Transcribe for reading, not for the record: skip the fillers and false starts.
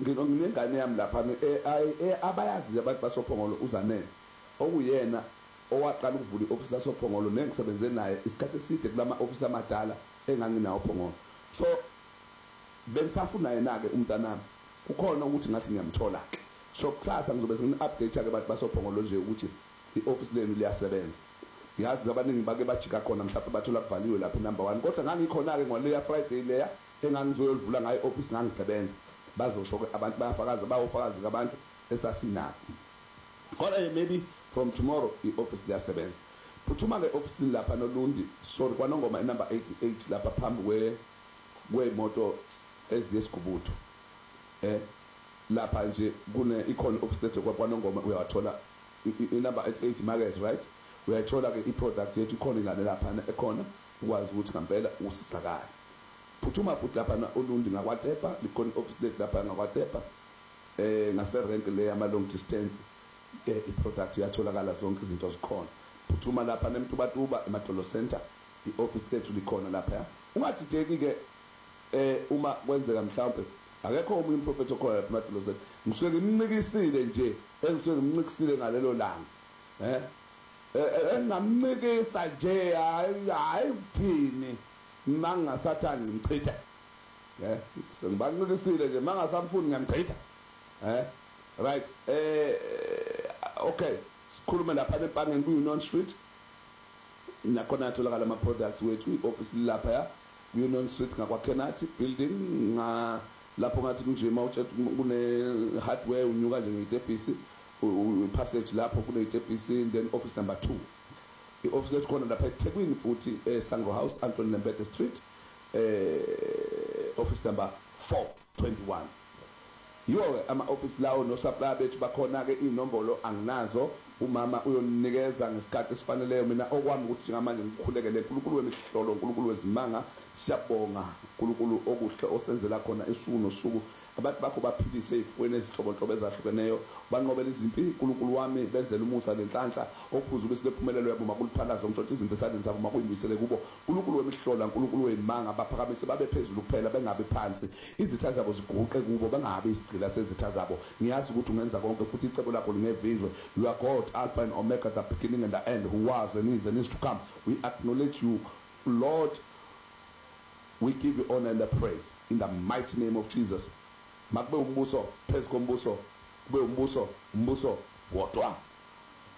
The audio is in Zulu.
nginengane yami lapha abayazi abantu basophongolo uZanele okuyena owaqala ukuvula i-office lasophongolo nengisebenze naye isikhathi eside kulama office amadala enganginawo phongolo. So bengisafuna yena ke umntanami kukhona ukuthi ngathi ngiyamthola ke. So kusasa ngizobe ngini-update ke abantu basophongolo nje ukuthi i-office lenu liyasebenza. Yazi abaningi bake bajika khona mhlawumbe bathola kuvaliwe lapha number 1 kodwa ngangikhona ke ngaleya Friday leya engangizoyivula ngayo i-office ngangisebenza. Bazosho ke abantu bayafakaza bawufakazi kabantu esasinako. Kodwa maybe from tomorrow i-office liyasebenza. Phuthuma ke office lapha noLundi sorry kwaNongoma number 88 lapha phambi kwemoto eziyesigubudu. Lapha nje kune icon office lethu kwaNongoma uyawathola number 88 market right. Uyathola ke i-product yethu ikhona ingane lapha ekhona ukwazi ukuthi ngempela usizakala. Phuthuma futhi lapha noLundi ngakwaTepa likhona office lethu lapha ngakwaTepa ngase rank le yama long distance i-product iyatholakala zonke izinto zikhona. Phuthuma lapha neMtubatuba eMadolo Center i-office lethu likhona lapha. Ungadideki ke uma kwenzeka mhlawumbe akekho omunye umprofeti okhona lapha eMadolo Center ngisuke ngimncikisile nje engisuke ngimncikisile ngalelo langa engamncikisa nje hayi uthini mangasathani ngimchitha ngibancikisile nje mangasamfuni ngiyamchitha right okay sikhuluma lapha ePangeni ku-Union Street nakhona atholakala ama-products wethu i-office lapha ya Union Street ngakwaKenati building lapho ngathi kunje mawutshetha kune hardware unyuka nje ngeyitebhisi passage lapho kune itebhisi then office number 2 i-office lethu khona lapha eThekwini futhi Sango House Anthony Lembede Street office number 421. Yiwo ama-office lawo no-supplier bethu bakhona ke inombolo anginazo umama uyoninikeza ngesikhathi esifaneleyo mina okwami ukuthi ngamanje ngikhulekele uNkulunkulu wemihlolo uNkulunkulu wezimanga siyabonga uNkulunkulu okuhle osenzela khona esuku nosuku abantu bakho baphilise izifweni ezihlobo ezahlukeneyo banqobela izimpi uNkulunkulu wami benzele umusa lenhlanhla okuphuzulu silephumelelo yabo makuliphalaza umtshotha izinto esandleni zabo makuyibuyisele kubo uNkulunkulu wemihlolo uNkulunkulu wezimanga baphakamise babe phezulu kuphela bengabe phansi izitha zabo ziguquke kubo bengabe isigcila sezitha zabo ngiyazi ukuthi ungenza konke futhi icebo lakho lingevinjwe you are God Alpha and Omega, the beginning and the end, who was and is to come. We acknowledge you, Lord. We give you honor and the praise in the mighty name of Jesus. Makbe umbuso, phezu kombuso, kube umbuso, wodwa.